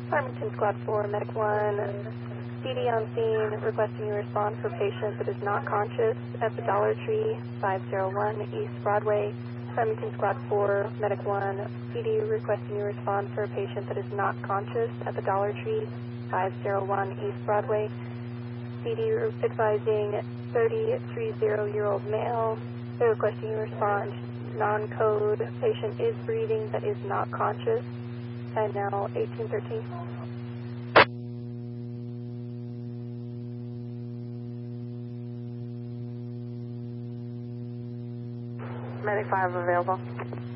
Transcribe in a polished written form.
Farmington Squad 4, Medic 1, CD on scene, requesting you respond for patient that is not conscious at the Dollar Tree, 501 East Broadway. Farmington Squad 4, Medic 1, CD requesting you respond for a patient that is not conscious at the Dollar Tree, 501 East Broadway. CD advising 30-year-old male. They're requesting you respond. Non-code, patient is breathing but is not conscious. And now 1813. Medic 5 available.